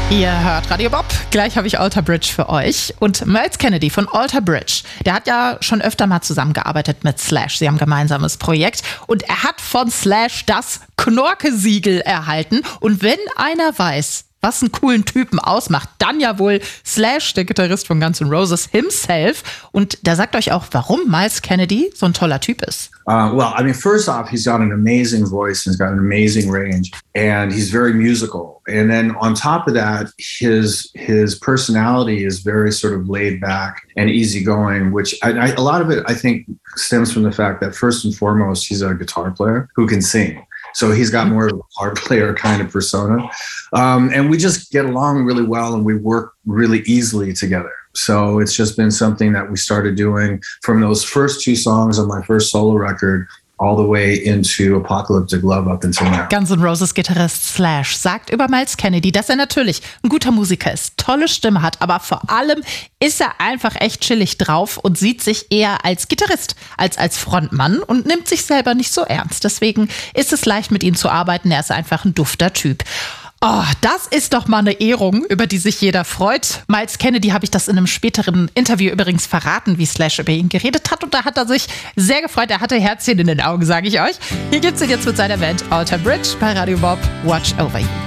Ihr hört Radio Bob. Gleich habe ich Alter Bridge für euch. Und Myles Kennedy von Alter Bridge, der hat ja schon öfter mal zusammengearbeitet mit Slash. Sie haben ein gemeinsames Projekt. Und er hat von Slash das Knorke-Siegel erhalten. Und wenn einer weiß, was einen coolen Typen ausmacht, dann ja wohl Slash, der Gitarrist von Guns N' Roses himself. Und der sagt euch auch, warum Myles Kennedy so ein toller Typ ist. Well, I mean, first off, he's got an amazing voice and he's got an amazing range, and he's very musical. And then on top of that, his personality is very sort of laid back and easygoing, which a lot of it, I think, stems from the fact that first and foremost, he's a guitar player who can sing. So he's got more of a hard player kind of persona. And we just get along really well and we work really easily together. So it's just been something that we started doing from those first two songs on my first solo record all the way into Apocalyptic Love up until now. Guns N' Roses Gitarrist Slash sagt über Myles Kennedy, dass er natürlich ein guter Musiker ist, tolle Stimme hat, aber vor allem ist er einfach echt chillig drauf und sieht sich eher als Gitarrist als Frontmann und nimmt sich selber nicht so ernst. Deswegen ist es leicht, mit ihm zu arbeiten. Er ist einfach ein dufter Typ. Oh, das ist doch mal eine Ehrung, über die sich jeder freut. Myles Kennedy habe ich das in einem späteren Interview übrigens verraten, wie Slash über ihn geredet hat. Und da hat er sich sehr gefreut. Er hatte Herzchen in den Augen, sage ich euch. Hier gibt's ihn jetzt mit seiner Band Alter Bridge bei Radio Bob. Watch Over You.